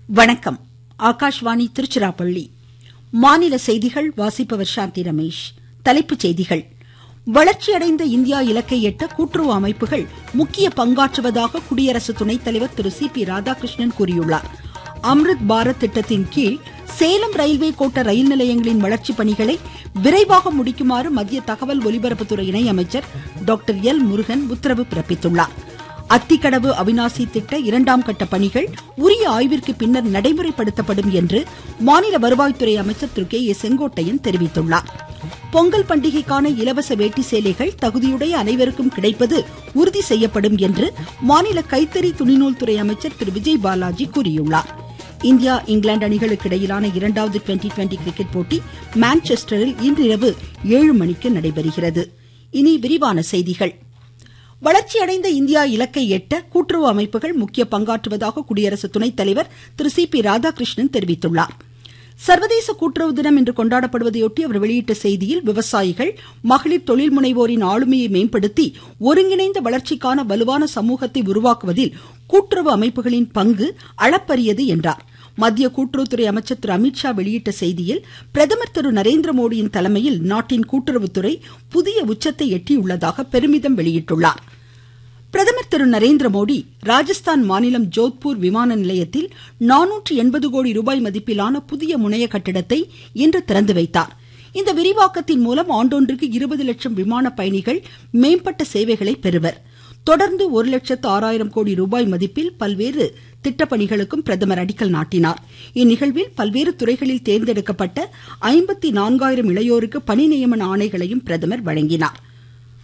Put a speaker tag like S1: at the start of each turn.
S1: வணக்கம். ஆகாஷ்வாணி திருச்சிராப்பள்ளி. மாநில செய்திகள் வாசிப்பவர் சாந்தி ரமேஷ். தலைப்புச் செய்திகள். வளர்ச்சியடைந்த இந்தியா இலக்கை எட்ட கூட்டுறவு அமைப்புகள் முக்கிய பங்காற்றுவதாக குடியரசு துணைத் தலைவர் திரு சி பி ராதாகிருஷ்ணன் கூறியுள்ளார். அம்ருத் பாரத் திட்டத்தின் கீழ் சேலம் ரயில்வே கோட்ட ரயில் நிலையங்களின் வளர்ச்சிப் பணிகளை விரைவாக முடிக்குமாறு மத்திய தகவல் ஒலிபரப்புத்துறை இணையமைச்சர் டாக்டர் எல் முருகன் உத்தரவு பிறப்பித்துள்ளார். அத்திக்கடவு அவிநாசி திட்ட 2ஆம் கட்ட பணிகள் உரிய ஆய்விற்கு பின்னர் நடைமுறைப்படுத்தப்படும் என்று மாநில வருவாய்த்துறை அமைச்சர் திரு கே ஏ செங்கோட்டையன் தெரிவித்துள்ளார். பொங்கல் பண்டிகைக்கான இலவச வேட்டி சேலைகள் தகுதியுடைய அனைவருக்கும் கிடைப்பது உறுதி செய்யப்படும் என்று மாநில கைத்தறி துணிநூல் துறை அமைச்சர் திரு விஜய் பாலாஜி கூறியுள்ளார். இந்தியா இங்கிலாந்து அணிகளுக்கு இடையிலான 2வது டுவெண்டி கிரிக்கெட் போட்டி மான்செஸ்டரில் இன்றிரவு 7 மணிக்கு நடைபெறுகிறது. இனி விரிவான செய்திகள். வளர்ச்சியடைந்த இந்தியா இலக்கை எட்ட கூட்டுறவு அமைப்புகள் முக்கிய பங்காற்றுவதாக குடியரசு துணைத் தலைவர் திரு சி பி ராதாகிருஷ்ணன் தெரிவித்துள்ளார். சர்வதேச கூட்டுறவு தினம் இன்று கொண்டாடப்படுவதையொட்டி அவர் வெளியிட்ட செய்தியில், விவசாயிகள், மகளிர் தொழில் முனைவோரின் ஆளுமையை மேம்படுத்தி ஒருங்கிணைந்த வளர்ச்சிக்கான வலுவான சமூகத்தை உருவாக்குவதில் கூட்டுறவு அமைப்புகளின் பங்கு அளப்பரியது என்றார். மத்திய கூட்டுறவுத்துறை அமைச்சர் திரு அமித்ஷா வெளியிட்ட செய்தியில், பிரதமர் திரு நரேந்திரமோடியின் தலைமையில் நாட்டின் கூட்டுறவுத்துறை புதிய உச்சத்தை எட்டியுள்ளதாக பெருமிதம் வெளியிட்டுள்ளார். பிரதமர் திரு நரேந்திரமோடி ராஜஸ்தான் மாநிலம் ஜோத்பூர் விமான நிலையத்தில் 480 கோடி ரூபாய் மதிப்பிலான புதிய முனைய கட்டிடத்தை இன்று திறந்து வைத்தார். இந்த விரிவாக்கத்தின் மூலம் ஆண்டொன்றுக்கு 20 லட்சம் விமான பயணிகள் மேம்பட்ட சேவைகளை பெறுவர். தொடர்ந்து 1,06,000 கோடி ரூபாய் மதிப்பில் பல்வேறு திட்டப்பணிகளுக்கும் பிரதமர் அடிக்கல் நாட்டினார். இந்நிகழ்வில் பல்வேறு துறைகளில் தேர்ந்தெடுக்கப்பட்ட 54,000 இளையோருக்கு பணி நியமன ஆணைகளையும் பிரதமர் வழங்கினார்.